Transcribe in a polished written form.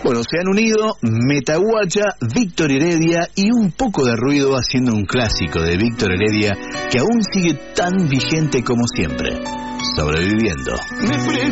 Bueno, se han unido Metaguacha, Víctor Heredia y un poco de ruido haciendo un clásico de Víctor Heredia que aún sigue tan vigente como siempre, Sobreviviendo.